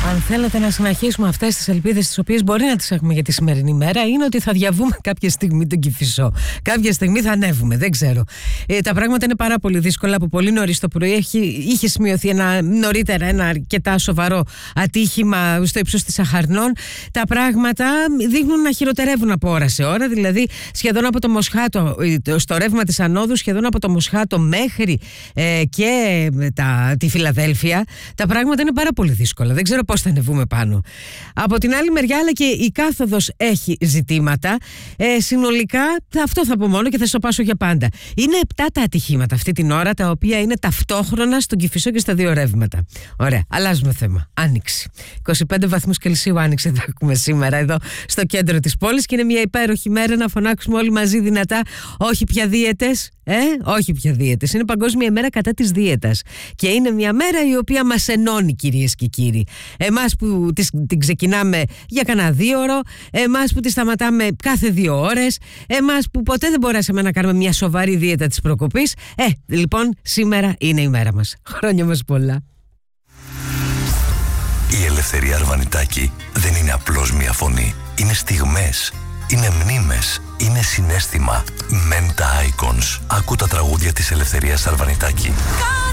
Αν θέλετε να συνεχίσουμε αυτές τις ελπίδες, τις οποίες μπορεί να τις έχουμε για τη σημερινή μέρα, είναι ότι θα διαβούμε κάποια στιγμή τον Κηφισό. Κάποια στιγμή θα ανέβουμε, δεν ξέρω. Τα πράγματα είναι πάρα πολύ δύσκολα. Από πολύ νωρίς το πρωί είχε σημειωθεί νωρίτερα ένα αρκετά σοβαρό ατύχημα στο ύψος της Αχαρνών. Τα πράγματα δείχνουν να χειροτερεύουν από ώρα σε ώρα. Δηλαδή, σχεδόν από το Μοσχάτο, στο ρεύμα της Ανόδου, σχεδόν από το Μοσχάτο μέχρι και τη Φιλαδέλφια, τα πράγματα είναι πάρα πολύ δύσκολα. Δεν ξέρω πώς θα ανεβούμε πάνω. Από την άλλη μεριά, αλλά και η κάθοδος έχει ζητήματα. Συνολικά, αυτό θα πω μόνο και θα σοπάσω για πάντα. Είναι 7 τα ατυχήματα αυτή την ώρα, τα οποία είναι ταυτόχρονα στον Κηφισό και στα δύο ρεύματα. Ωραία, αλλάζουμε θέμα. Άνοιξη. 25 βαθμούς Κελσίου άνοιξε, θα ακούμε σήμερα εδώ στο κέντρο της πόλης και είναι μια υπέροχη μέρα να φωνάξουμε όλοι μαζί δυνατά. Όχι πια δίαιτες. Όχι πια δίαιτες. Είναι Παγκόσμια ημέρα κατά της δίαιτας. Και είναι μια μέρα η οποία μας ενώνει, κυρίες και κύριοι. Εμάς που την ξεκινάμε για κανένα 2ωρο, εμάς που τη σταματάμε κάθε 2 ώρες, εμάς που ποτέ δεν μπορέσαμε να κάνουμε μια σοβαρή δίαιτα της προκοπής. Λοιπόν, σήμερα είναι η μέρα μας. Χρόνια μας πολλά. Η Ελευθερία Αρβανιτάκη δεν είναι απλώς μια φωνή. Είναι στιγμές, είναι μνήμες, είναι συναίσθημα. Menta Icons. Άκου τα τραγούδια της Ελευθερίας Αρβανιτάκη.